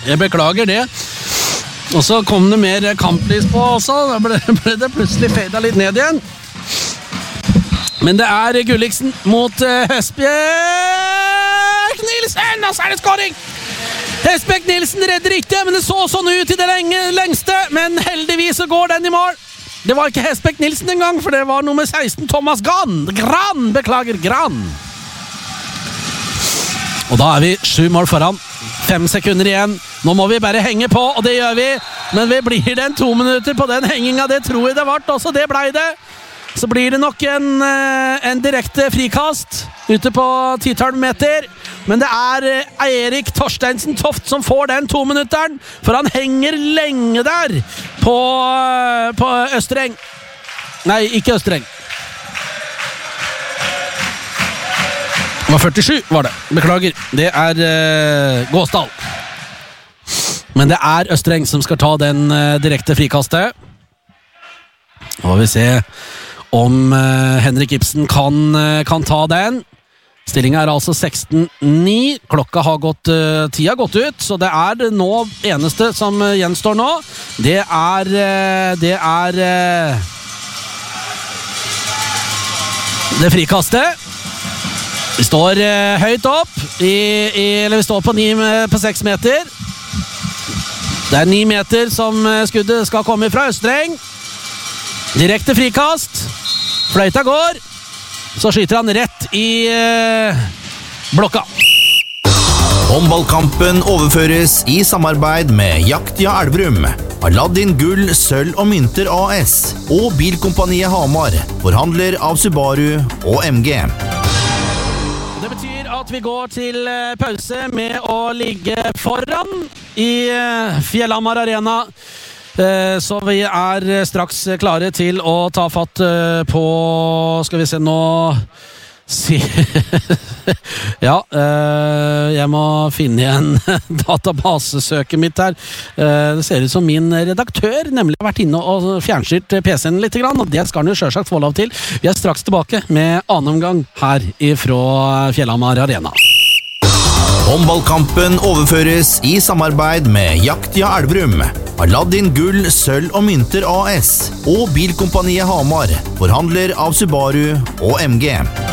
Jeg beklager det. Og så kom det mer kamplys på også. Da ble det plutselig fadet litt ned igjen. Men det Gulliksen mot Hesbjerg Nielsen, og så det skåring! Hesbjerg Nielsen redder ikke, men det så sånn ut i det lengste, men heldigvis så går den i mål. Det var ikke Hesbjerg Nielsen en gang, for det var nummer 16, Thomas Gran. Gran. Og da vi 7 mål foran. 5 sekunder igjen. Nå må vi bare henge på, og det gjør vi. Men blir det 2 minutter på den henginga? Det tror jeg det ble, også det ble det. Så blir det nok en direkte frikast ute på 10-12 meter. Men det Eirik Torsteinsen Toft som får den 2-minutteren, for han henger lenge der på Østreng. Nei, ikke Østreng. Det var 47, var det. Beklager. Det Gåsdal. Men det Østreng som skal ta den direkte frikastet. Og vi ser om Henrik Ibsen kan ta den. Stillingen altså 16-9. Klokka har tida gått ut, så det det nå eneste som gjenstår nå. Det frikastet. Vi står høyt opp eller vi står på 6 meter. Det 9 meter som skuddet skal komme fra Østreng. Direkte frikast. Fløyta går. Så skyter han rett i blokka. Håndballkampen overføres i samarbeid med Jaktia Elverum, Aladdin Gull, Sølv og Mynter AS og Bilkompaniet Hamar, forhandler av Subaru og MG. Det betyr at vi går til pause med å ligge foran i Fjellhamar Arena. Så vi straks klare til å ta fatt på, skal vi se nå ja, jeg må finne igjen databasesøket mitt her. Det ser ut som min redaktør nemlig har vært inne og fjernstyrt PC-en litt, og det skal han jo selvsagt få lov til. Vi straks tilbake med annen omgang her fra Fjellhamar Arena. Håndballkampen overføres i samarbeid med Jaktia Elverum, Aladdin Gull, Sølv og Mynter AS og Bilkompaniet Hamar, forhandler av Subaru og MG.